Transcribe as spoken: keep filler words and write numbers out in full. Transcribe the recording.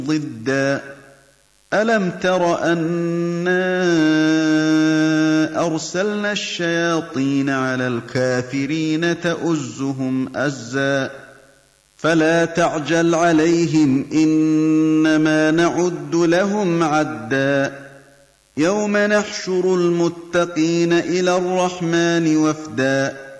ضدا ألم تر أنا أرسلنا الشياطين على الكافرين تؤزهم أزا فلا تعجل عليهم إنما نعد لهم عدا يوم نحشر المتقين إلى الرحمن وفدا